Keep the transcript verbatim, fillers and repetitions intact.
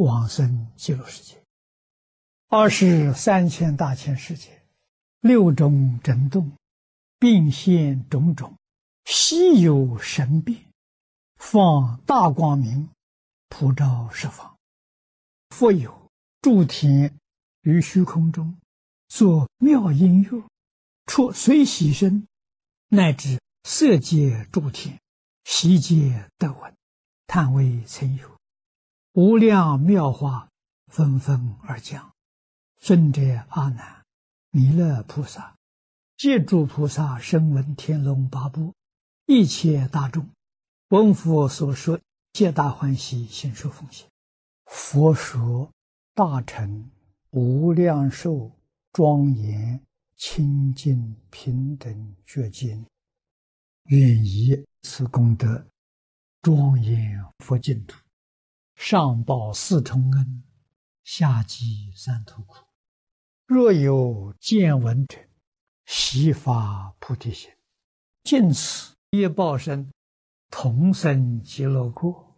往生极乐世界。二十三千大千世界，六种震动，并现种种，稀有神变，放大光明，普照十方。复有诸天于虚空中，作妙音乐，出随喜声，乃至色界诸天，悉皆得闻，叹为曾有。无量妙法纷纷而降。尊者阿难、弥勒菩萨、借诸菩萨声闻天龙八部一切大众，闻佛所说，皆大欢喜，心受奉献。佛说大乘无量寿庄严清净平等觉经，愿以此功德庄严佛净土，上报四重恩，下济三途苦。若有见闻者，悉发菩提心，尽此业报身，同生极乐国。